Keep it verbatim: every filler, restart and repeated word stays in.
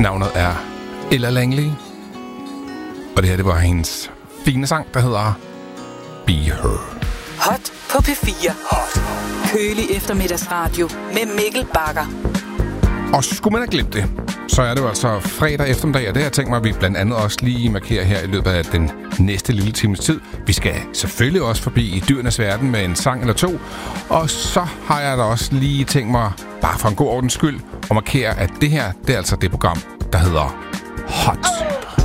Navnet er Ella Langley. Og det her, det var hendes fine sang, der hedder Be Her. Hot på P fire. Hot. Kølig eftermiddagsradio med Mikkel Bagger. Og skulle man have glemt det, så er det jo altså fredag eftermiddag, og det har jeg tænkt mig, at vi blandt andet også lige markerer her i løbet af den næste lille times tid. Vi skal selvfølgelig også forbi i dyrenes verden med en sang eller to, og så har jeg da også lige tænkt mig, bare for en god ordens skyld, at markere, at det her, det er altså det program, der hedder Hot.